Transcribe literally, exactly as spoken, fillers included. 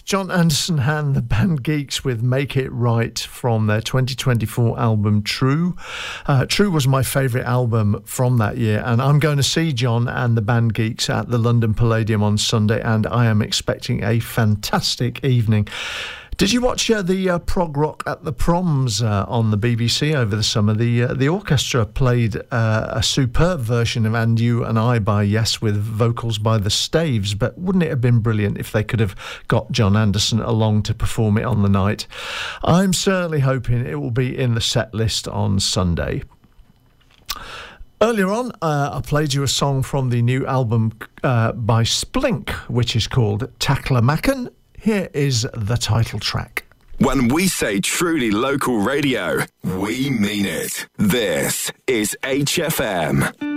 Jon Anderson and the Band Geeks with Make It Right from their twenty twenty-four album True. Uh, True was my favourite album from that year, and I'm going to see Jon and the Band Geeks at the London Palladium on Sunday, and I am expecting a fantastic evening. Did you watch uh, the uh, prog rock at the Proms uh, on the B B C over the summer? The uh, the orchestra played uh, a superb version of And You and I by Yes with vocals by the Staves, but wouldn't it have been brilliant if they could have got Jon Anderson along to perform it on the night? I'm certainly hoping it will be in the set list on Sunday. Earlier on, uh, I played you a song from the new album uh, by Splink, which is called Taklamakan. Here is the title track. When we say truly local radio, we mean it. This is H F M.